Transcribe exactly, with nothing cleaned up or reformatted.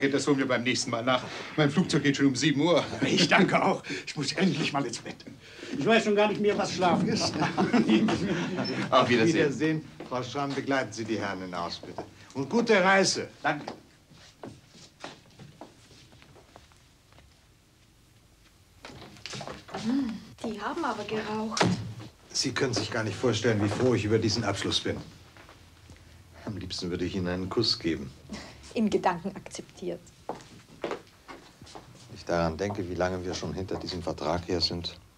Geht das von mir beim nächsten Mal nach. Mein Flugzeug geht schon um sieben Uhr. Ich danke auch. Ich muss endlich mal ins Bett. Ich weiß schon gar nicht mehr, was Schlafen ist. Auf Wiedersehen. Wiedersehen. Frau Schramm, begleiten Sie die Herren hinaus, bitte. Und gute Reise. Danke. Die haben aber geraucht. Sie können sich gar nicht vorstellen, wie froh ich über diesen Abschluss bin. Am liebsten würde ich Ihnen einen Kuss geben. In Gedanken akzeptiert. Wenn ich daran denke, wie lange wir schon hinter diesem Vertrag her sind,